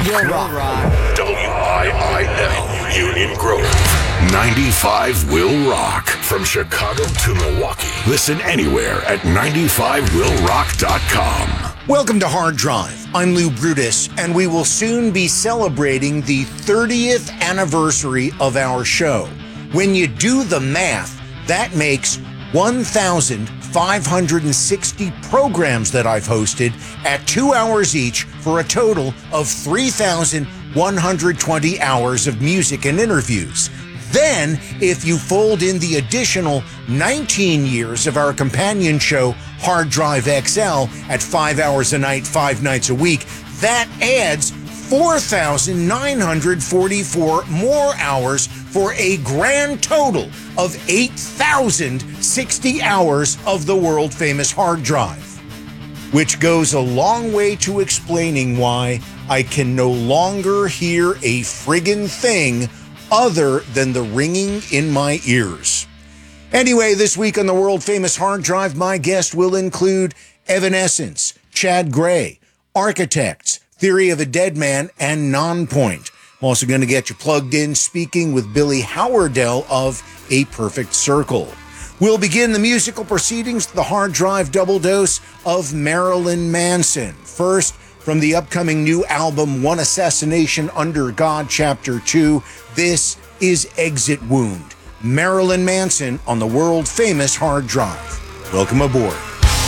Will Rock. WIIL Union Grove. 95 Will Rock. From Chicago to Milwaukee. Listen anywhere at 95willrock.com. Welcome to Hard Drive. I'm Lou Brutus, and we will soon be celebrating the 30th anniversary of our show. When you do the math, that makes 1,560 programs that I've hosted at 2 hours each for a total of 3,120 hours of music and interviews. Then, if you fold in the additional 19 years of our companion show, Hard Drive XL, at 5 hours a night, 5 nights a week, that adds 4,944 more hours for a grand total of 8,060 hours of the world-famous Hard Drive, which goes a long way to explaining why I can no longer hear a friggin' thing other than the ringing in my ears. Anyway, this week on the world-famous Hard Drive, my guest will include Evanescence, Chad Gray, Architects, Theory of a Dead Man, and Nonpoint. I'm also going to get you plugged in speaking with Billy Howerdel of A Perfect Circle. We'll begin the musical proceedings with the Hard Drive double dose of Marilyn Manson. First, from the upcoming new album, One Assassination Under God, Chapter 2, this is Exit Wound. Marilyn Manson on the world-famous Hard Drive. Welcome aboard.